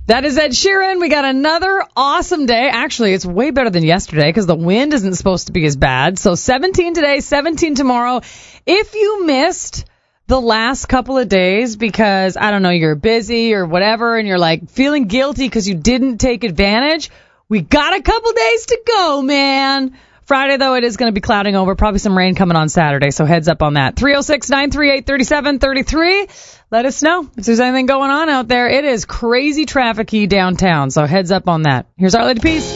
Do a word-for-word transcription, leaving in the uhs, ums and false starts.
That is Ed Sheeran. We got another awesome day. Actually, it's way better than yesterday because the wind isn't supposed to be as bad. So seventeen today, seventeen tomorrow. If you missed the last couple of days because, I don't know, you're busy or whatever and you're like feeling guilty because you didn't take advantage, we got a couple days to go, man. Friday, though, it is going to be clouding over. Probably some rain coming on Saturday, so heads up on that. three oh six, nine three eight, three seven three three. Let us know if there's anything going on out there. It is crazy traffic-y downtown, so heads up on that. Here's Our Lady Peace.